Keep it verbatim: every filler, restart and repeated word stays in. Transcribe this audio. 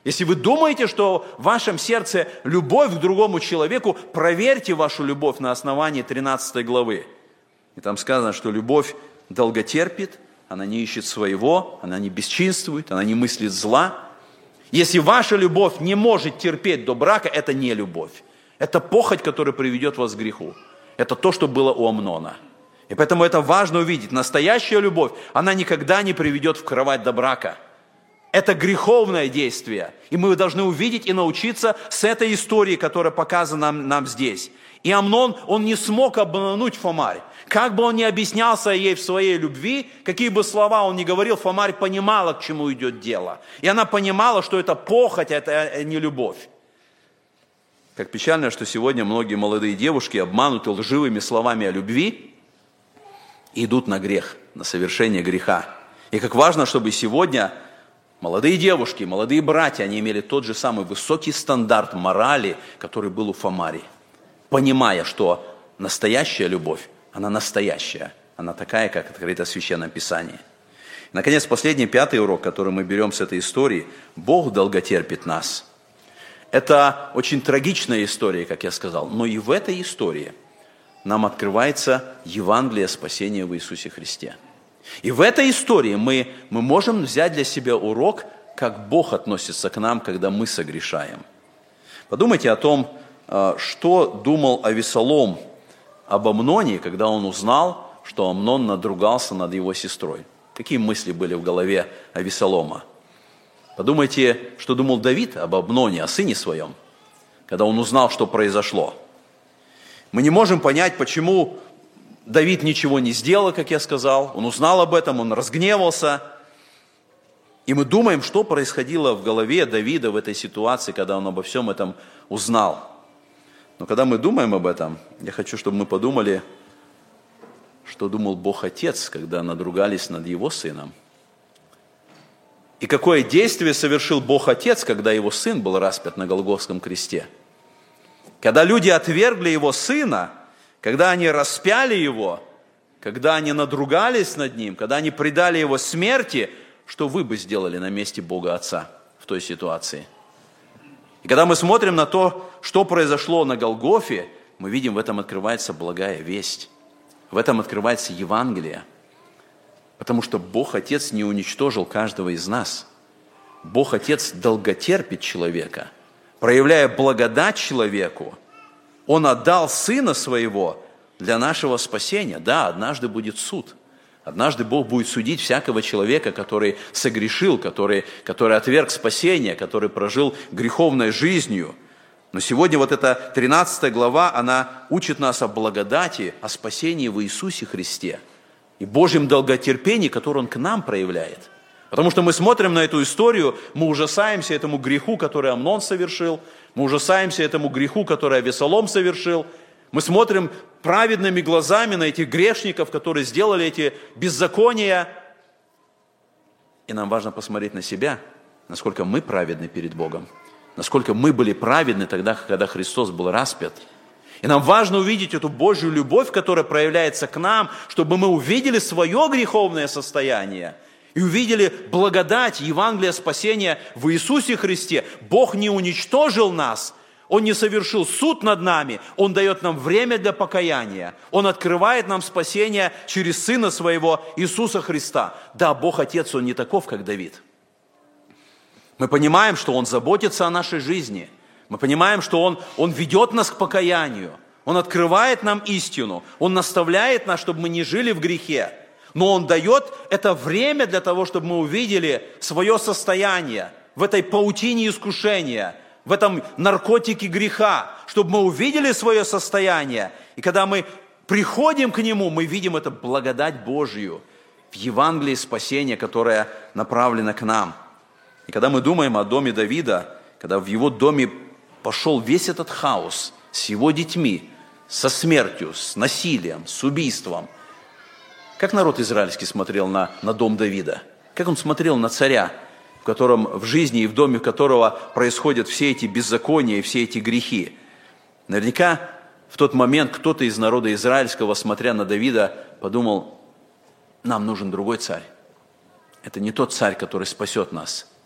Если вы думаете, что в вашем сердце любовь к другому человеку, проверьте вашу любовь на основании тринадцатой главы. И там сказано, что любовь долготерпит, она не ищет своего, она не бесчинствует, она не мыслит зла. Если ваша любовь не может терпеть до брака, это не любовь. Это похоть, которая приведет вас к греху. Это то, что было у Амнона. И поэтому это важно увидеть. Настоящая любовь, она никогда не приведет в кровать до брака. Это греховное действие. И мы должны увидеть и научиться с этой истории, которая показана нам, нам здесь. И Амнон, он не смог обмануть Фомарь. Как бы он ни объяснялся ей в своей любви, какие бы слова он ни говорил, Фомарь понимала, к чему идет дело. И она понимала, что это похоть, это не любовь. Как печально, что сегодня многие молодые девушки обмануты лживыми словами о любви и идут на грех, на совершение греха. И как важно, чтобы сегодня молодые девушки, молодые братья, они имели тот же самый высокий стандарт морали, который был у Фомари, понимая, что настоящая любовь, она настоящая, она такая, как открыта в Священном Писании. И, наконец, последний, пятый урок, который мы берем с этой истории. Бог долготерпит нас. Это очень трагичная история, как я сказал, но и в этой истории нам открывается Евангелие спасения в Иисусе Христе. И в этой истории мы, мы можем взять для себя урок, как Бог относится к нам, когда мы согрешаем. Подумайте о том, что думал Авесолом об Амноне, когда он узнал, что Амнон надругался над его сестрой. Какие мысли были в голове Авесолома? Подумайте, что думал Давид об Амноне, о сыне своем, когда он узнал, что произошло. Мы не можем понять, почему Давид ничего не сделал, как я сказал. Он узнал об этом, он разгневался. И мы думаем, что происходило в голове Давида в этой ситуации, когда он обо всем этом узнал. Но когда мы думаем об этом, я хочу, чтобы мы подумали, что думал Бог Отец, когда надругались над его сыном. И какое действие совершил Бог Отец, когда его сын был распят на Голгофском кресте. Когда люди отвергли его сына, когда они распяли его, когда они надругались над ним, когда они предали его смерти, что вы бы сделали на месте Бога Отца в той ситуации? И когда мы смотрим на то, что произошло на Голгофе, мы видим, в этом открывается благая весть. В этом открывается Евангелие. Потому что Бог Отец не уничтожил каждого из нас. Бог Отец долготерпит человека, проявляя благодать человеку. Он отдал Сына Своего для нашего спасения. Да, однажды будет суд. Однажды Бог будет судить всякого человека, который согрешил, который, который отверг спасение, который прожил греховной жизнью. Но сегодня вот эта тринадцатая глава, она учит нас о благодати, о спасении в Иисусе Христе и Божьем долготерпении, которое Он к нам проявляет. Потому что мы смотрим на эту историю, мы ужасаемся этому греху, который Амнон совершил, мы ужасаемся этому греху, который Авесолом совершил. Мы смотрим праведными глазами на этих грешников, которые сделали эти беззакония. И нам важно посмотреть на себя, насколько мы праведны перед Богом, насколько мы были праведны тогда, когда Христос был распят. И нам важно увидеть эту Божью любовь, которая проявляется к нам, чтобы мы увидели свое греховное состояние и увидели благодать Евангелия спасения в Иисусе Христе. Бог не уничтожил нас, Он не совершил суд над нами, Он дает нам время для покаяния. Он открывает нам спасение через Сына Своего Иисуса Христа. Да, Бог Отец, Он не таков, как Давид. Мы понимаем, что Он заботится о нашей жизни. Мы понимаем, что Он, Он ведет нас к покаянию. Он открывает нам истину. Он наставляет нас, чтобы мы не жили в грехе. Но Он дает это время для того, чтобы мы увидели свое состояние в этой паутине искушения, в этом наркотике греха, чтобы мы увидели свое состояние. И когда мы приходим к Нему, мы видим эту благодать Божью в Евангелии спасения, которая направлена к нам. И когда мы думаем о доме Давида, когда в его доме пошел весь этот хаос с его детьми, со смертью, с насилием, с убийством, как народ израильский смотрел на, на дом Давида? Как он смотрел на царя, в котором в жизни и в доме которого происходят все эти беззакония и все эти грехи? Наверняка в тот момент кто-то из народа израильского, смотря на Давида, подумал: нам нужен другой царь. Это не тот царь, который спасет нас.